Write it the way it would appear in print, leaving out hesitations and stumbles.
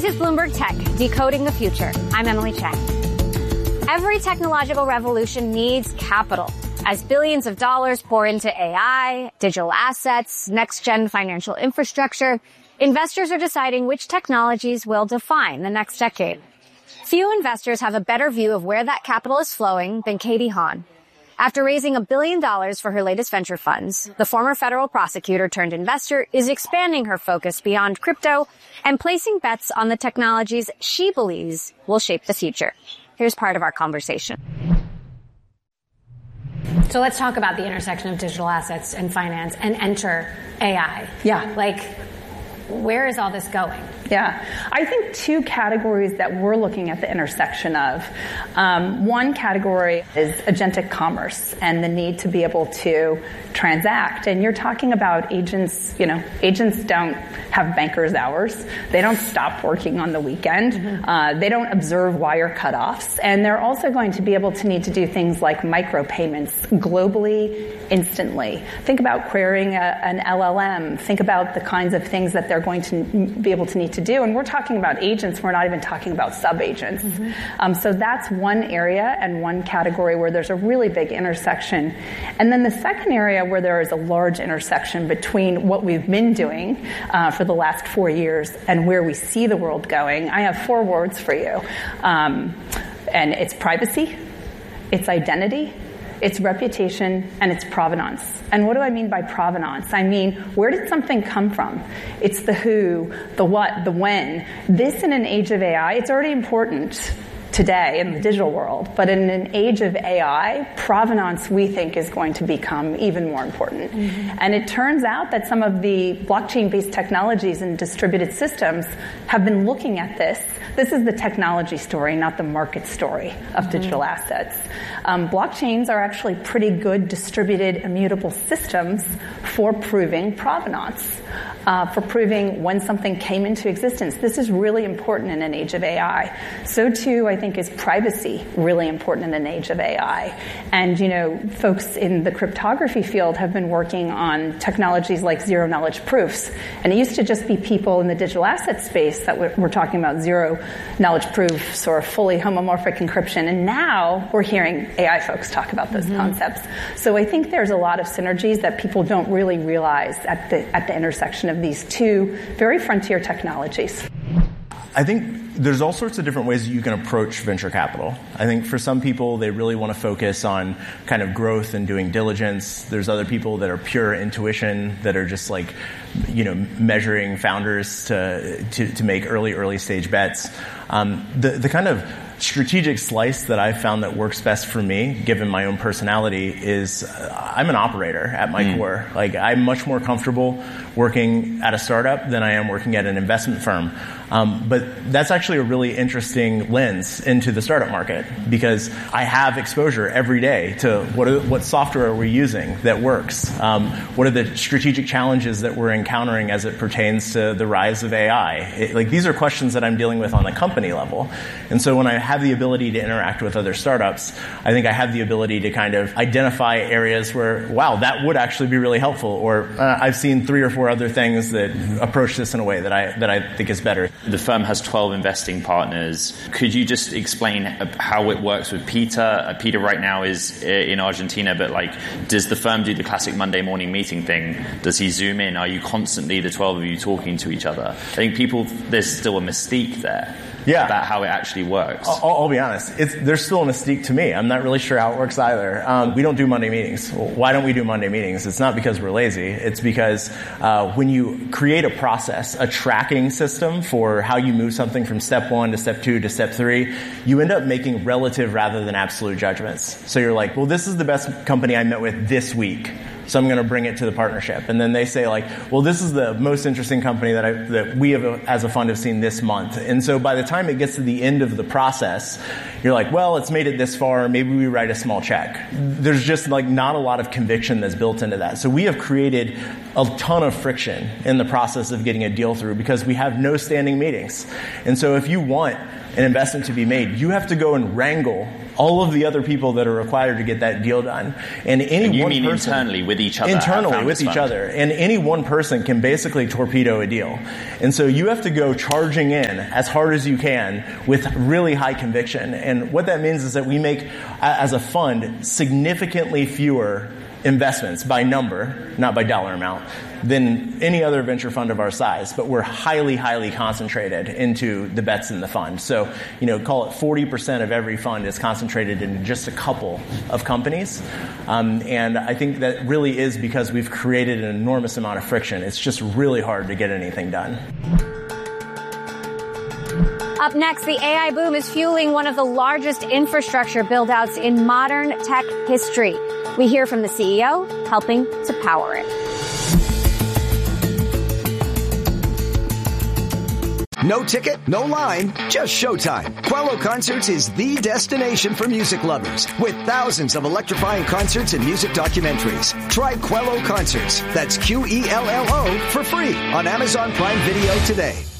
is Bloomberg Tech, Decoding the Future. I'm Emily Chang. Every technological revolution needs capital. As billions of dollars pour into AI, digital assets, next-gen financial infrastructure, investors are deciding which technologies will define the next decade. Few investors have a better view of where that capital is flowing than Katie Haun. After raising $1 billion for her latest venture funds, the former federal prosecutor turned investor is expanding her focus beyond crypto and placing bets on the technologies she believes will shape the future. Here's part of our conversation. So let's talk about the intersection of digital assets and finance and enter AI. Yeah. Where is all this going? Yeah. I think two categories that we're looking at the intersection of. One category is agentic commerce and the need to be able to transact. And you're talking about agents, agents don't have banker's hours. They don't stop working on the weekend. Mm-hmm. They don't observe wire cutoffs. And they're also going to be able to need to do things like micropayments globally, instantly. Think about querying an LLM. Think about the kinds of things that they're going to be able to need to do. And we're talking about agents. We're not even talking about sub-agents. Mm-hmm. So that's one area and one category where there's a really big intersection. And then the second area where there is a large intersection between what we've been doing for the last 4 years and where we see the world going. I have 4 words for you. And it's privacy, it's identity, it's reputation, and it's provenance. And what do I mean by provenance? I mean, where did something come from? It's the who, the what, the when. This in an age of AI, it's already important today in the digital world, but in an age of AI, provenance, we think, is going to become even more important. Mm-hmm. And it turns out that some of the blockchain-based technologies and distributed systems have been looking at this. This is the technology story, not the market story of digital assets. Blockchains are actually pretty good distributed immutable systems for proving provenance, for proving when something came into existence. This is really important in an age of AI. So too, I think, is privacy really important in an age of AI. And, folks in the cryptography field have been working on technologies like zero-knowledge proofs. And it used to just be people in the digital asset space that were talking about zero-knowledge proofs or fully homomorphic encryption. And now we're hearing AI folks talk about those concepts. So I think there's a lot of synergies that people don't really realize at the intersection of these two very frontier technologies. I think there's all sorts of different ways that you can approach venture capital. I think for some people, they really want to focus on kind of growth and doing diligence. There's other people that are pure intuition, that are just measuring founders to make early stage bets. The kind of strategic slice that I've found that works best for me, given my own personality, is I'm an operator at my core. I'm much more comfortable working at a startup than I am working at an investment firm. But that's actually a really interesting lens into the startup market, because I have exposure every day to what software are we using that works? What are the strategic challenges that we're encountering as it pertains to the rise of AI? These are questions that I'm dealing with on the company level. And so when I have the ability to interact with other startups, I think I have the ability to kind of identify areas where, wow, that would actually be really helpful. Or I've seen 3 or 4 other things that approach this in a way that I think is better. The firm has 12 investing partners. Could you just explain how it works with Peter? Peter right now is in Argentina, but does the firm do the classic Monday morning meeting thing? Does he zoom in? Are you constantly, the 12 of you, talking to each other? I think there's still a mystique there. Yeah. About how it actually works. I'll be honest. There's still a mystique to me. I'm not really sure how it works either. We don't do Monday meetings. Why don't we do Monday meetings? It's not because we're lazy. It's because when you create a process, a tracking system for how you move something from step 1 to step 2 to step 3, you end up making relative rather than absolute judgments. So you're like, well, this is the best company I met with this week, so I'm going to bring it to the partnership. And then they say well, this is the most interesting company that we have as a fund have seen this month. And so by the time it gets to the end of the process, you're like, well, it's made it this far. Maybe we write a small check. There's just not a lot of conviction that's built into that. So we have created a ton of friction in the process of getting a deal through because we have no standing meetings. And so if you want an investment to be made, you have to go and wrangle all of the other people that are required to get that deal done. And you mean internally with each other? Internally with each other. And any one person can basically torpedo a deal. And so you have to go charging in as hard as you can with really high conviction. And what that means is that we make, as a fund, significantly fewer investments by number, not by dollar amount, than any other venture fund of our size, but we're highly, highly concentrated into the bets in the fund. So, call it 40% of every fund is concentrated in just a couple of companies. And I think that really is because we've created an enormous amount of friction. It's just really hard to get anything done. Up next, the AI boom is fueling one of the largest infrastructure build-outs in modern tech history. We hear from the CEO helping to power it. No ticket, no line, just showtime. Quello Concerts is the destination for music lovers with thousands of electrifying concerts and music documentaries. Try Quello Concerts, that's Quello, for free on Amazon Prime Video today.